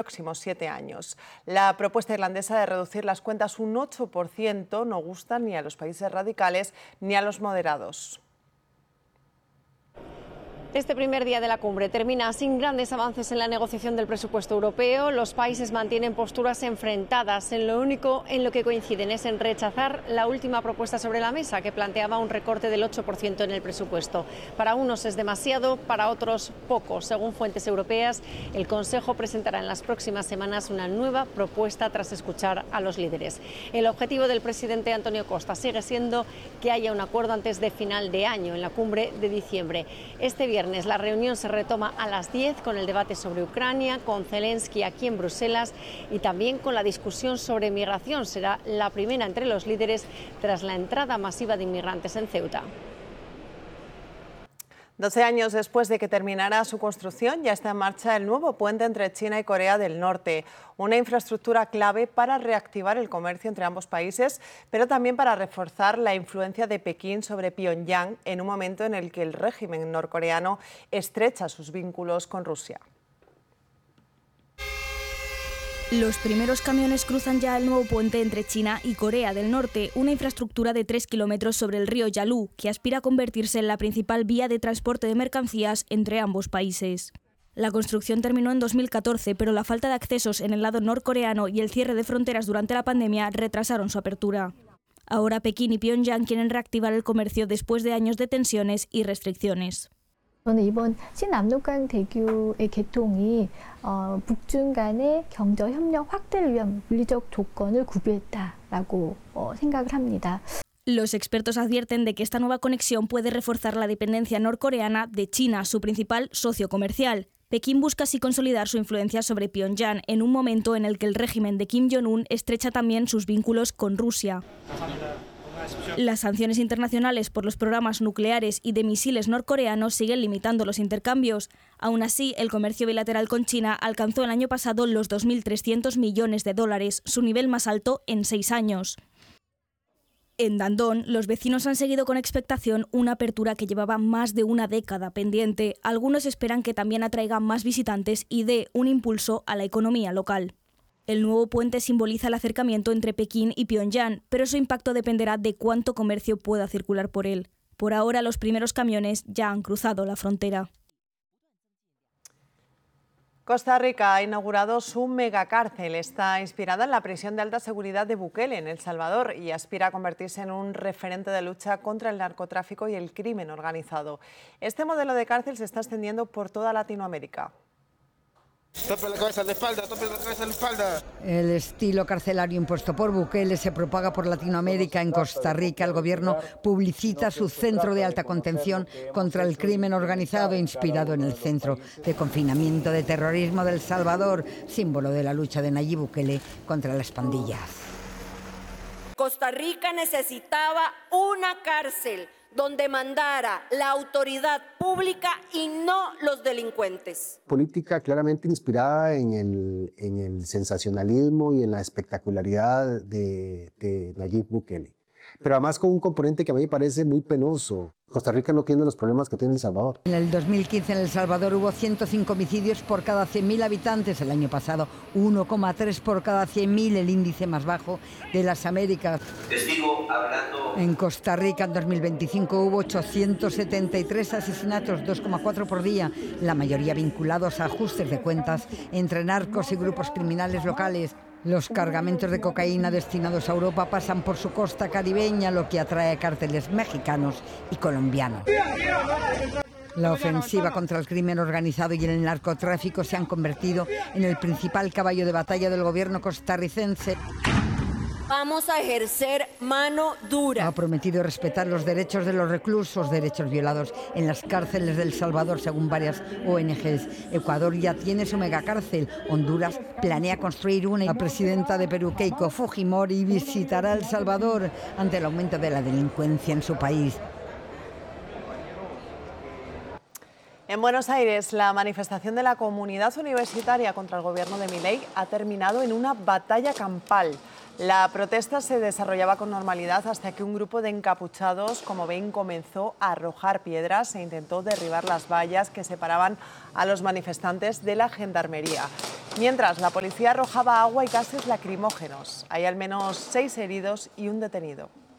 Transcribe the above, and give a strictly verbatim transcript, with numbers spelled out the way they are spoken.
próximos siete años. La propuesta irlandesa de reducir las cuentas un ocho por ciento no gusta ni a los países radicales ni a los moderados. Este primer día de la cumbre termina sin grandes avances en la negociación del presupuesto europeo. Los países mantienen posturas enfrentadas. En lo único en lo que coinciden es en rechazar la última propuesta sobre la mesa, que planteaba un recorte del ocho por ciento en el presupuesto. Para unos es demasiado, para otros poco. Según fuentes europeas, el Consejo presentará en las próximas semanas una nueva propuesta tras escuchar a los líderes. El objetivo del presidente Antonio Costa sigue siendo que haya un acuerdo antes de final de año, en la cumbre de diciembre. Este viernes la reunión se retoma a las diez con el debate sobre Ucrania, con Zelensky aquí en Bruselas y también con la discusión sobre migración. Será la primera entre los líderes tras la entrada masiva de inmigrantes en Ceuta. doce años después de que terminara su construcción, ya está en marcha el nuevo puente entre China y Corea del Norte, una infraestructura clave para reactivar el comercio entre ambos países, pero también para reforzar la influencia de Pekín sobre Pyongyang en un momento en el que el régimen norcoreano estrecha sus vínculos con Rusia. Los primeros camiones cruzan ya el nuevo puente entre China y Corea del Norte, una infraestructura de tres kilómetros sobre el río Yalu, que aspira a convertirse en la principal vía de transporte de mercancías entre ambos países. La construcción terminó en dos mil catorce, pero la falta de accesos en el lado norcoreano y el cierre de fronteras durante la pandemia retrasaron su apertura. Ahora Pekín y Pyongyang quieren reactivar el comercio después de años de tensiones y restricciones. 저는 이번 신남북간 대교의 개통이 어, 북중 간의 경제 협력 확대를 위한 물리적 조건을 구비했다라고 어, 생각을 합니다. Los expertos advierten de que esta nueva conexión puede reforzar la dependencia norcoreana de China, su principal socio comercial. Pekín busca así consolidar su influencia sobre Pyongyang en un momento en el que el régimen de Kim Jong-un estrecha también sus vínculos con Rusia. Las sanciones internacionales por los programas nucleares y de misiles norcoreanos siguen limitando los intercambios. Aún así, el comercio bilateral con China alcanzó el año pasado los dos mil trescientos millones de dólares, su nivel más alto en seis años. En Dandong, los vecinos han seguido con expectación una apertura que llevaba más de una década pendiente. Algunos esperan que también atraiga más visitantes y dé un impulso a la economía local. El nuevo puente simboliza el acercamiento entre Pekín y Pyongyang, pero su impacto dependerá de cuánto comercio pueda circular por él. Por ahora, los primeros camiones ya han cruzado la frontera. Costa Rica ha inaugurado su megacárcel. Está inspirada en la prisión de alta seguridad de Bukele en El Salvador y aspira a convertirse en un referente de lucha contra el narcotráfico y el crimen organizado. Este modelo de cárcel se está extendiendo por toda Latinoamérica. Tope la cabeza a la espalda, tope la cabeza a la espalda. El estilo carcelario impuesto por Bukele se propaga por Latinoamérica. En Costa Rica, el gobierno publicita su centro de alta contención contra el crimen organizado, inspirado en el centro de confinamiento de terrorismo de El Salvador, símbolo de la lucha de Nayib Bukele contra las pandillas. Costa Rica necesitaba una cárcel donde mandara la autoridad pública y no los delincuentes. Política claramente inspirada en el, en el sensacionalismo y en la espectacularidad de, de Nayib Bukele, pero además con un componente que a mí me parece muy penoso. Costa Rica no tiene los problemas que tiene El Salvador. En el dos mil quince en El Salvador hubo ciento cinco homicidios por cada cien mil habitantes. El año pasado uno coma tres por cada cien mil, el índice más bajo de las Américas. Testigo hablando. En Costa Rica en dos mil veinticinco hubo ochocientos setenta y tres asesinatos, dos coma cuatro por día, la mayoría vinculados a ajustes de cuentas entre narcos y grupos criminales locales. Los cargamentos de cocaína destinados a Europa pasan por su costa caribeña, lo que atrae a cárteles mexicanos y colombianos. La ofensiva contra el crimen organizado y el narcotráfico se han convertido en el principal caballo de batalla del gobierno costarricense. Vamos a ejercer mano dura. Ha prometido respetar los derechos de los reclusos, derechos violados en las cárceles de El Salvador, según varias O N Ges. Ecuador ya tiene su megacárcel. Honduras planea construir una. La presidenta de Perú, Keiko Fujimori, visitará El Salvador ante el aumento de la delincuencia en su país. En Buenos Aires, la manifestación de la comunidad universitaria contra el gobierno de Milei ha terminado en una batalla campal. La protesta se desarrollaba con normalidad hasta que un grupo de encapuchados, como ven, comenzó a arrojar piedras e intentó derribar las vallas que separaban a los manifestantes de la gendarmería. Mientras, la policía arrojaba agua y gases lacrimógenos. Hay al menos seis heridos y un detenido.